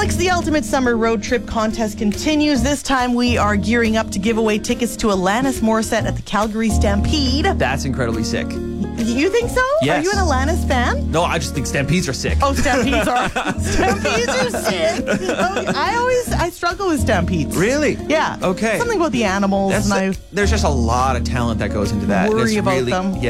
Alex, the Ultimate Summer Road Trip Contest continues. This time we are gearing up to give away tickets to Alanis Morissette at the Calgary Stampede. That's incredibly sick. You think so? Yes. Are you an Alanis fan? No, I just think Stampedes are sick. Oh, Stampedes are sick. I struggle with Stampedes. Really? Yeah. Okay. Something about the animals. There's just a lot of talent that goes into that. Worry It's about really, them. Yeah,